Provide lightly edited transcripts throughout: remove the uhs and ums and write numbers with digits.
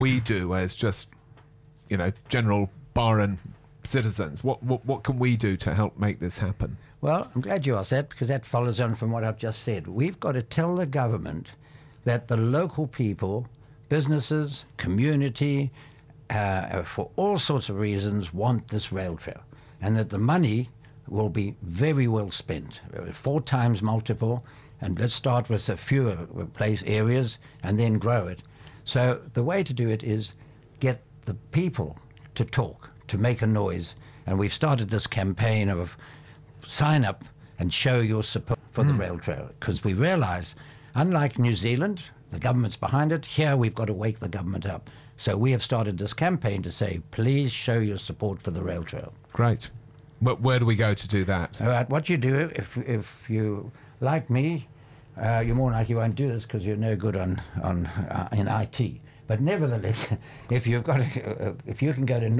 we do as just, general Byron citizens? What can we do to help make this happen? Well, I'm glad you asked that, because that follows on from what I've just said. We've got to tell the government that the local people, businesses, community, for all sorts of reasons, want this rail trail, and that the money will be very well spent, 4 times multiple, and let's start with a fewer place areas and then grow it. So the way to do it is get the people to talk, to make a noise, and we've started this campaign of sign up and show your support for the rail trail, because we realize, unlike New Zealand, the government's behind it. Here we've got to wake the government up. So we have started this campaign to say, please show your support for the rail trail. Great. But where do we go to do that? All right, what you do, if you, like me, you're more likely you won't do this because you're no good in IT. But nevertheless, if you can go to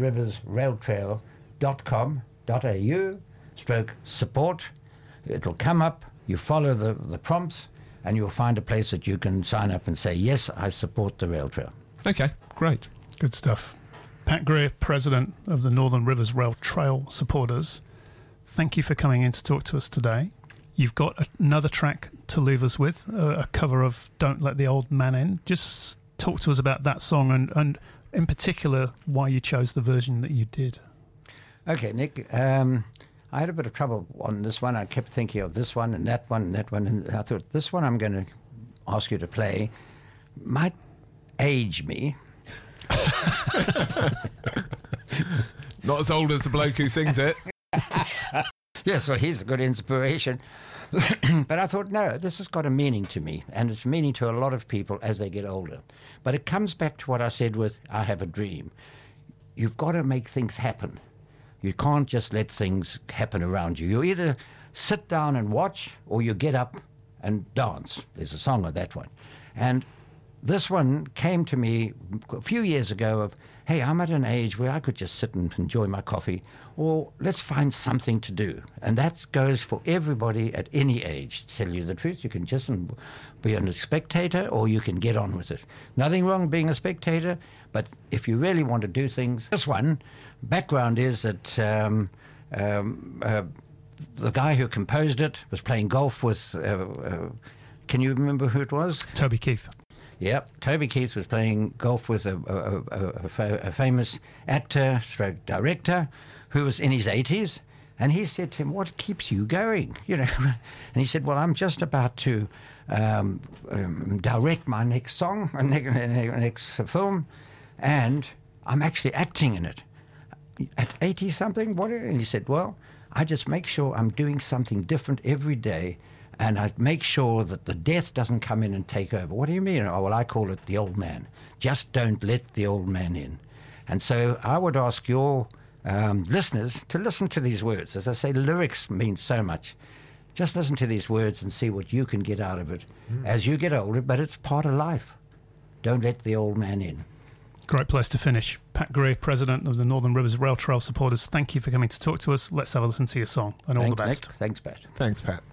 northernriversrailtrail.com.au/support, it'll come up. You follow the prompts, and you'll find a place that you can sign up and say, yes, I support the rail trail. Okay, great. Good stuff. Pat Greer, President of the Northern Rivers Rail Trail Supporters, thank you for coming in to talk to us today. You've got another track to leave us with, a cover of Don't Let the Old Man In. Just talk to us about that song and in particular why you chose the version that you did. Okay, Nick. I had a bit of trouble on this one. I kept thinking of this one and that one and that one, and I thought this one I'm going to ask you to play might age me. Not as old as the bloke who sings it. Yes, well, he's a good inspiration. But I thought, no, this has got a meaning to me, and it's meaning to a lot of people as they get older. But it comes back to what I said with I Have a Dream. You've got to make things happen. You can't just let things happen around you. You either sit down and watch, or you get up and dance. There's a song of that one. And this one came to me a few years ago of, hey, I'm at an age where I could just sit and enjoy my coffee, or let's find something to do. And that goes for everybody at any age, to tell you the truth. You can just be a spectator, or you can get on with it. Nothing wrong being a spectator, but if you really want to do things, this one, background is that the guy who composed it was playing golf with, can you remember who it was? Toby Keith. Yep, Toby Keith was playing golf with a famous actor, stroke director, who was in his 80s, and he said to him, "What keeps you going?" And he said, "Well, I'm just about to direct my next song, next film, and I'm actually acting in it at 80-something." And he said, "Well, I just make sure I'm doing something different every day, and I make sure that the death doesn't come in and take over." What do you mean? Oh, well, I call it the old man. Just don't let the old man in. And so I would ask your listeners to listen to these words. As I say, lyrics mean so much. Just listen to these words and see what you can get out of it as you get older, but it's part of life. Don't let the old man in. Great place to finish. Pat Greer, President of the Northern Rivers Rail Trail Supporters, thank you for coming to talk to us. Let's have a listen to your song, and all the best. Nick. Thanks, Pat. Thanks, Pat.